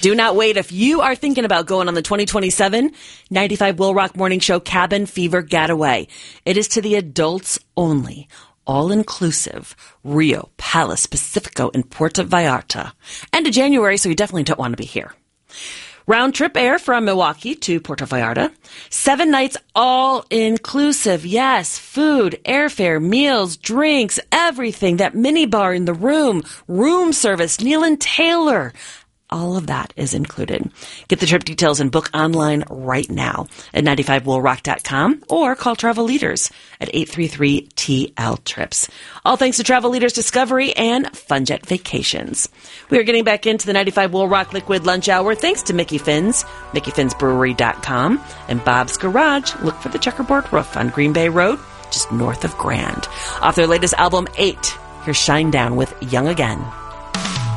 Do not wait. If you are thinking about going on the 2027 95 Will Rock Morning Show Cabin Fever Getaway, it is to the adults only, all-inclusive Rio Palace Pacifico in Puerto Vallarta. End of January, so you definitely don't want to be here. Round trip air from Milwaukee to Puerto Vallarta. 7 nights all inclusive. Yes, food, airfare, meals, drinks, everything. That mini bar in the room service, Neil and Taylor. All of that is included. Get the trip details and book online right now at 95willrock.com or call Travel Leaders at 833-TL-TRIPS. All thanks to Travel Leaders Discovery and FunJet Vacations. We are getting back into the 95 Will Rock Liquid Lunch Hour thanks to Mickey Finn's, MickeyFinnsBrewery.com, and Bob's Garage. Look for the checkerboard roof on Green Bay Road, just north of Grand. Off their latest album, 8, here's Shine Down with Young Again.